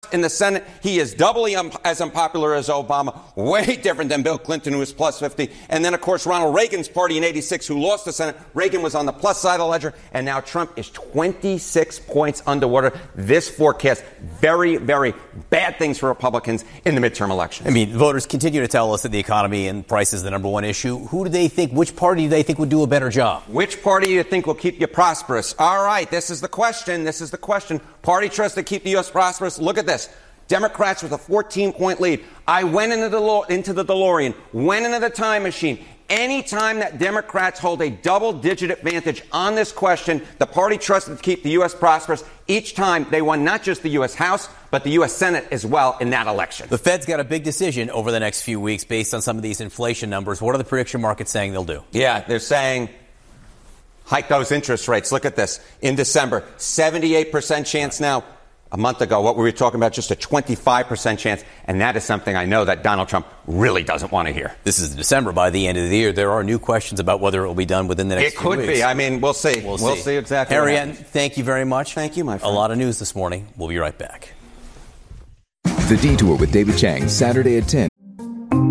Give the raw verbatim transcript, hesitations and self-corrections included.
In the Senate, he is doubly un- as unpopular as Obama, way different than Bill Clinton, who was plus fifty. And then, of course, Ronald Reagan's party in eighty-six, who lost the Senate. Reagan was on the plus side of the ledger, and now Trump is twenty-six points underwater. This forecast, very, very bad things for Republicans in the midterm elections. I mean, voters continue to tell us that the economy and price is the number one issue. Who do they think, which party do they think would do a better job? Which party do you think will keep you prosperous? All right, this is the question. This is the question. Party trust to keep the U S prosperous. Look at this. Democrats with a fourteen-point lead. I went into the, into the DeLorean, went into the time machine. Anytime that Democrats hold a double-digit advantage on this question, the party trusted to keep the U S prosperous. Each time they won not just the U S House, but the U S Senate as well in that election. The Fed's got a big decision over the next few weeks based on some of these inflation numbers. What are the prediction markets saying they'll do? Yeah, they're saying hike those interest rates. Look at this. In December, seventy-eight percent chance now. A month ago, what were we talking about? Just a twenty-five percent chance. And that is something I know that Donald Trump really doesn't want to hear. This is December. By the end of the year, there are new questions about whether it will be done within the next few weeks. It could be. I mean, we'll see. We'll, we'll see. see exactly. Harry Enton, thank you very much. Thank you, my friend. A lot of news this morning. We'll be right back. The Detour with David Chang, Saturday at ten